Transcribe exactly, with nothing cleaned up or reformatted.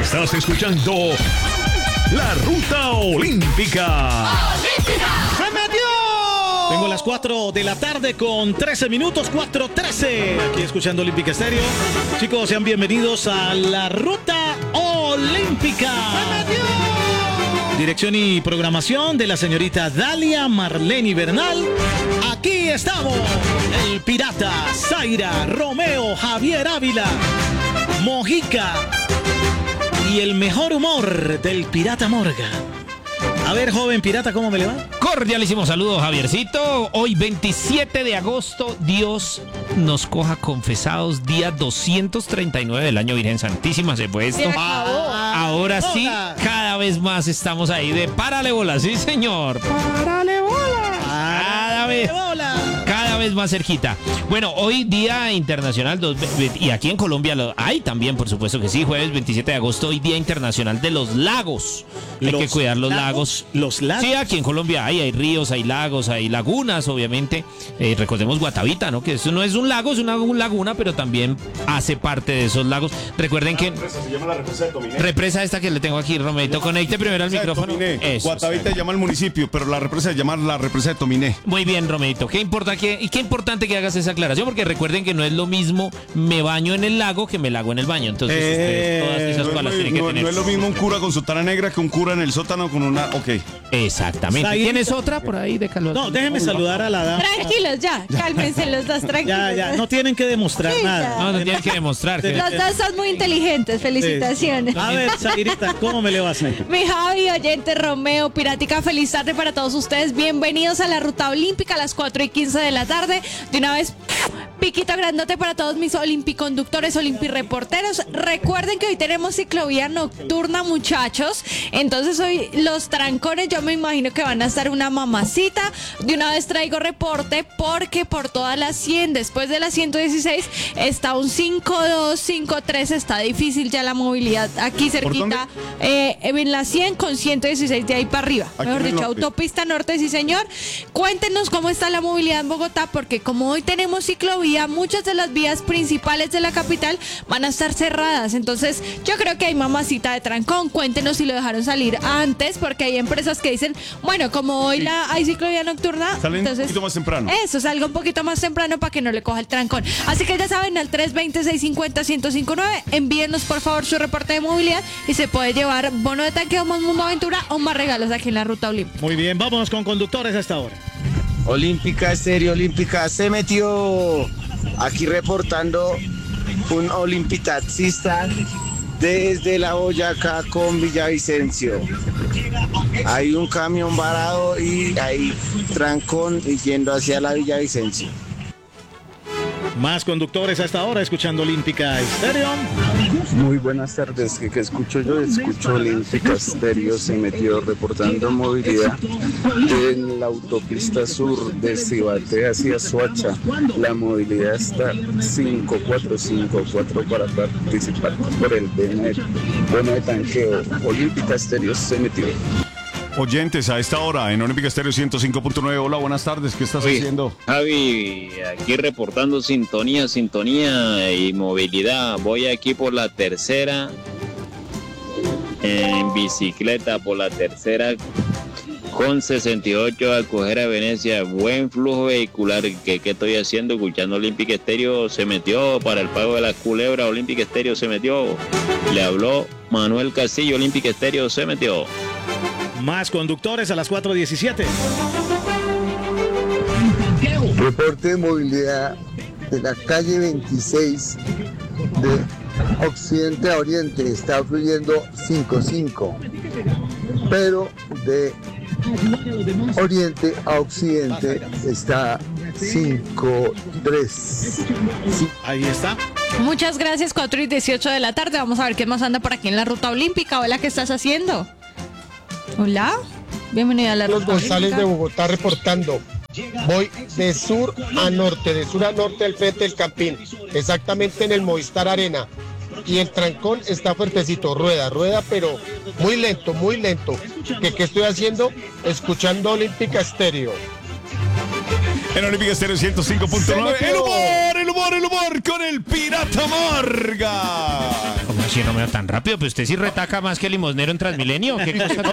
Estás escuchando La Ruta Olímpica. ¡Se metió! Tengo las cuatro de la tarde con trece minutos, cuatro trece. Aquí escuchando Olímpica Estéreo. Chicos, sean bienvenidos a La Ruta Olímpica. ¡Se metió! Dirección y programación de la señorita Dalia Marlene Bernal. Aquí estamos. El Pirata, Zaira, Romeo, Javier Ávila, Mojica y el mejor humor del Pirata Morgan. A ver, joven pirata, ¿cómo me le va? Cordialísimo saludo, Javiercito. Hoy, veintisiete de agosto, Dios nos coja confesados, día doscientos treinta y nueve del año Virgen Santísima. Se fue esto. Ah, Ahora sí, hola. cada vez más estamos ahí de párale bola, sí, señor. Párale bola. Cada vez. Hola. Cada vez más cerquita. Bueno, hoy Día Internacional, dos, y aquí en Colombia lo hay también, por supuesto que sí, jueves veintisiete de agosto, hoy Día Internacional de los Lagos. Hay Los que cuidar los lagos. lagos. Los lagos. Sí, aquí en Colombia hay, hay ríos, hay lagos, hay lagunas, obviamente. Eh, recordemos Guatavita, ¿no? Que eso no es un lago, es una laguna, pero también hace parte de esos lagos. Recuerden que... Represa, se llama la represa de Tominé. Represa esta que le tengo aquí, Romeito. Conecte primero al micrófono. Eso, Guatavita se llama el municipio, pero la represa se llama la represa de Tominé. Muy bien, Romeito. ¿Qué importa que, y qué importante que hagas esa aclaración? Porque recuerden que no es lo mismo me baño en el lago que me lago en el baño. Entonces, Eh, ustedes todas esas No, palas es- tienen que no- tener. no es lo mismo un cura con sotana negra que un cura en el sótano con una... Ok. Exactamente. Zairita. ¿Tienes otra por ahí de calor? No, déjenme saludar a la dama. Tranquilos, ya, cálmense los dos, tranquilos. Ya, ya, no tienen que demostrar Sí, nada. ya. No, no tienen que demostrar. que- Los dos son muy inteligentes, felicitaciones. A ver, Zairita, ¿cómo me le va a hacer? Mi Javi, oyente, Romeo, Pirática, feliz tarde para todos ustedes. Bienvenidos a la Ruta Olímpica a las cuatro y quince de la tarde. De una vez, piquito grandote para todos mis olimpiconductores, olimpireporteros. Recuerden que hoy tenemos ciclovía nocturna, muchachos. Entonces hoy los trancones yo me imagino que van a estar una mamacita. De una vez traigo reporte porque por todas las cien, después de las ciento dieciséis, está un cinco dos, cinco tres. Está difícil ya la movilidad aquí cerquita. Eh, en la cien con ciento dieciséis de ahí para arriba. Aquí Mejor en el dicho, norte. autopista norte, sí señor. Cuéntenos cómo está la movilidad en Bogotá, porque como hoy tenemos ciclovía, muchas de las vías principales de la capital van a estar cerradas. Entonces, yo creo que hay mamacita de trancón. Cuéntenos si lo dejaron salir antes, porque hay empresas que dicen, bueno, como hoy la hay ciclovía nocturna, Salen un entonces poquito más temprano. eso, salga un poquito más temprano para que no le coja el trancón. Así que ya saben, al tres veinte, seiscientos cincuenta, ciento cincuenta y nueve, envíenos por favor su reporte de movilidad y se puede llevar bono de tanque o más Mundo Aventura o más regalos aquí en la Ruta Olímpica. Muy bien, vámonos con conductores a esta hora. Olímpica Estéreo, Olímpica se metió. Aquí reportando un olimpitaxista desde la Boyacá con Villavicencio. Hay un camión varado y hay trancón y yendo hacia la Villavicencio. Más conductores a esta hora, escuchando Olímpica Estéreo. Muy buenas tardes, que, que escucho yo, escucho Olímpica Estéreo, se metió reportando movilidad en la autopista sur de Cibate hacia Soacha. La movilidad está cinco cuatro cinco cuatro para participar por el bono de, bono de tanqueo. Olímpica Estéreo se metió. Oyentes, a esta hora en Olímpica Estéreo ciento cinco punto nueve. Hola, buenas tardes. ¿Qué estás Oye, haciendo? Javi, aquí reportando sintonía, sintonía y movilidad. Voy aquí por la tercera, en bicicleta por la tercera, con sesenta y ocho a coger a Venecia. Buen flujo vehicular. ¿Qué, qué estoy haciendo? Escuchando Olímpica Estéreo. Se metió para el pago de las culebras. Olímpica Estéreo se metió. Le habló Manuel Castillo. Olímpica Estéreo se metió. Más conductores a las cuatro diecisiete. Reporte de movilidad de la calle veintiséis de occidente a oriente está fluyendo cinco cinco, pero de oriente a occidente está cinco tres. Ahí está. Muchas gracias, cuatro y dieciocho de la tarde. Vamos a ver qué más anda por aquí en la Ruta Olímpica. Hola, ¿qué estás haciendo? Hola, bienvenida a la Carlos Ruta González de Olímpica. Bogotá reportando. Voy de sur a norte, de sur a norte al frente del Campín, exactamente en el Movistar Arena. Y el trancón está fuertecito, rueda, rueda, pero muy lento, muy lento. ¿Qué, qué estoy haciendo? Escuchando Olímpica Estéreo. En Olímpica Estéreo ciento cinco punto nueve. El humor, el humor, el humor con el Pirata Morgan. ¿Cómo así, Romeo, tan rápido? Pues usted sí retaca más que el limosnero en Transmilenio. ¿Qué cosa?